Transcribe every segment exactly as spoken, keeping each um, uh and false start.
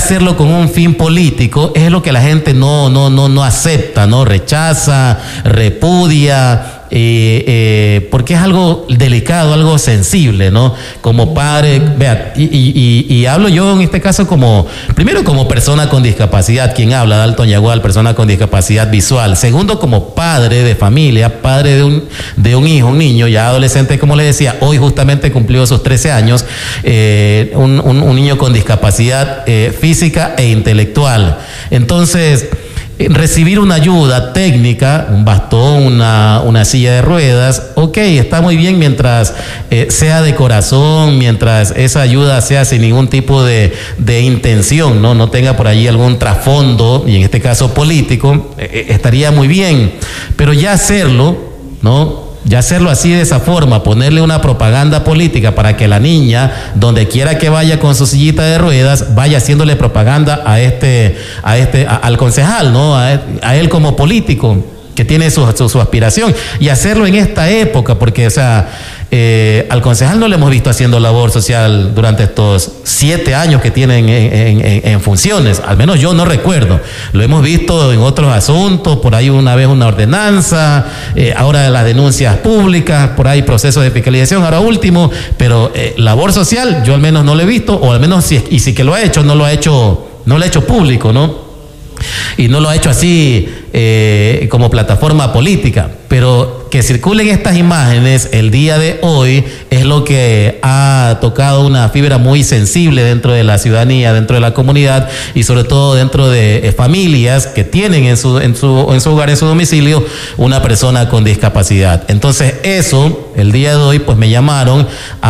hacerlo con un fin político es lo que la gente no, no, no, no acepta, ¿no? Rechaza, repudia. Eh, eh, porque es algo delicado, algo sensible, ¿no? Como padre, vea, y, y, y, y hablo yo en este caso como, primero como persona con discapacidad, quien habla, Dalton Yagual, persona con discapacidad visual. Segundo, como padre de familia, padre de un, de un hijo, un niño, ya adolescente, como le decía, hoy justamente cumplió sus trece años, eh, un, un, un niño con discapacidad eh, física e intelectual. Entonces, recibir una ayuda técnica, un bastón, una, una silla de ruedas, ok, está muy bien mientras eh, sea de corazón, mientras esa ayuda sea sin ningún tipo de, de intención, ¿no? No tenga por allí algún trasfondo, y en este caso político, eh, estaría muy bien, pero ya hacerlo, ¿no? Ya hacerlo así de esa forma, ponerle una propaganda política para que la niña, donde quiera que vaya con su sillita de ruedas, vaya haciéndole propaganda a este, a este, a, al concejal, ¿no? A él, a él como político que tiene su, su, su aspiración, y hacerlo en esta época, porque, o sea, eh, al concejal no le hemos visto haciendo labor social durante estos siete años que tienen en, en, en, en funciones, al menos yo no recuerdo. Lo hemos visto en otros asuntos, por ahí una vez una ordenanza, eh, ahora las denuncias públicas, por ahí procesos de fiscalización, ahora último, pero eh, labor social yo al menos no lo he visto, o al menos si, y si que lo ha hecho, no lo ha hecho, no lo ha hecho público, ¿no? Y no lo ha hecho así eh, como plataforma política, pero que circulen estas imágenes el día de hoy es lo que ha tocado una fibra muy sensible dentro de la ciudadanía, dentro de la comunidad, y sobre todo dentro de eh, familias que tienen en su, en su, en su hogar, en su domicilio, una persona con discapacidad. Entonces eso, el día de hoy, pues me llamaron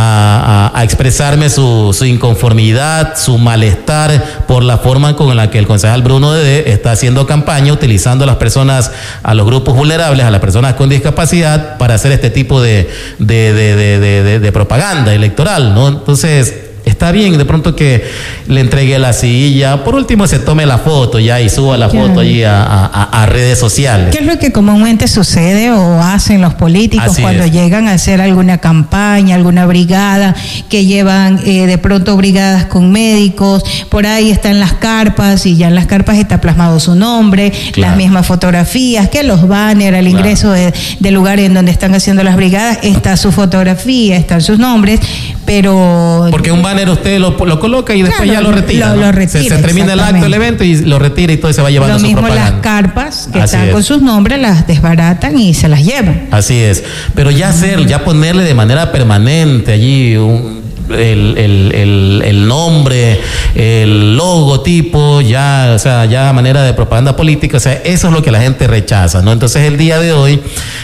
a, a, a expresarme su, su inconformidad, su malestar por la forma con la que el concejal Bruno Dedé está haciendo campaña, utilizando a las personas, a los grupos vulnerables, a las personas con discapacidad, para hacer este tipo de, de, de, de, de, de, de propaganda electoral, ¿no? Entonces, está bien de pronto que le entregue la silla, por último se tome la foto ya y suba la claro. foto allí a, a, a redes sociales. ¿Qué es lo que comúnmente sucede o hacen los políticos Así cuando es. llegan a hacer alguna campaña, alguna brigada, que llevan eh, de pronto brigadas con médicos, por ahí están las carpas y ya en las carpas está plasmado su nombre, claro. las mismas fotografías, que los banners al ingreso claro. de, del lugar en donde están haciendo las brigadas, está su fotografía, están sus nombres, pero... Porque un banner usted lo, lo coloca y después claro, ya lo retira. Lo, ¿no? lo retira se, se termina el acto, el evento, y lo retira y todo se va llevando lo su mismo propaganda. Las carpas que Así están es. con sus nombres las desbaratan y se las llevan. Así es. Pero ya hacer, ya ponerle de manera permanente allí un, el, el, el, el nombre, el logotipo, ya, o sea, ya manera de propaganda política, o sea, eso es lo que la gente rechaza, ¿no? Entonces el día de hoy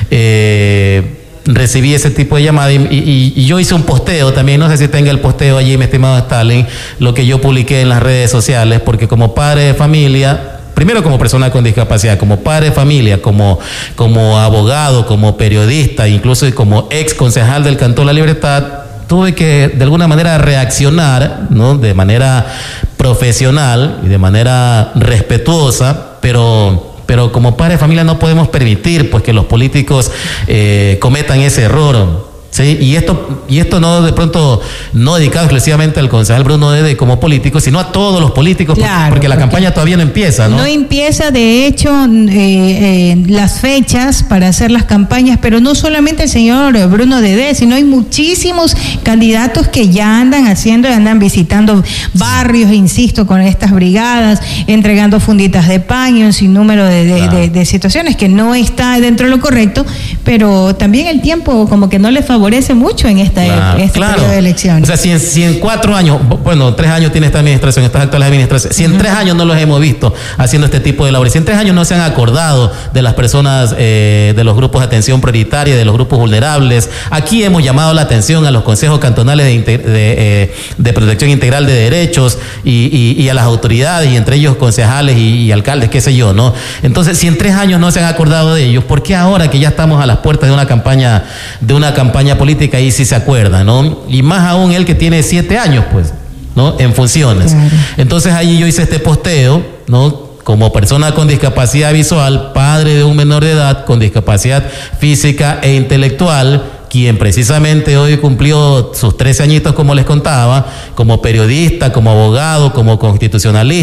eh, recibí ese tipo de llamada y, y, y yo hice un posteo también, no sé si tenga el posteo allí, mi estimado Stalin, lo que yo publiqué en las redes sociales, porque como padre de familia, primero como persona con discapacidad, como padre de familia, como, como abogado, como periodista, incluso como ex concejal del Cantón La Libertad, tuve que de alguna manera reaccionar, ¿no? De manera profesional y de manera respetuosa, pero... pero como padre de familia no podemos permitir pues que los políticos eh, cometan ese error, ¿sí? Y esto, y esto no de pronto no dedicado exclusivamente al concejal Bruno Dedé como político, sino a todos los políticos, claro, porque la porque campaña todavía no empieza, ¿no? No empieza, de hecho, eh, eh, las fechas para hacer las campañas, pero no solamente el señor Bruno Dedé, sino hay muchísimos candidatos que ya andan haciendo, andan visitando barrios, insisto, con estas brigadas, entregando funditas de pan y un sinnúmero de, de, claro. de, de situaciones que no está dentro de lo correcto, pero también el tiempo como que no le favorece mucho en esta claro, este claro. periodo de elecciones. O sea, si en, si en cuatro años, bueno, tres años tiene esta administración, estas actuales administraciones, si en uh-huh. tres años no los hemos visto haciendo este tipo de labores, si en tres años no se han acordado de las personas, eh, de los grupos de atención prioritaria, de los grupos vulnerables, aquí hemos llamado la atención a los consejos cantonales de, de, eh, de protección integral de derechos y, y, y a las autoridades, y entre ellos concejales y, y alcaldes, qué sé yo, ¿no? Entonces, si en tres años no se han acordado de ellos, ¿por qué ahora que ya estamos a las puertas de una campaña, de una campaña política, ahí sí se acuerda, ¿no? Y más aún él que tiene siete años, pues, ¿no? En funciones. Claro. Entonces ahí yo hice este posteo, ¿no? Como persona con discapacidad visual, padre de un menor de edad con discapacidad física e intelectual, quien precisamente hoy cumplió sus trece añitos, como les contaba, como periodista, como abogado, como constitucionalista.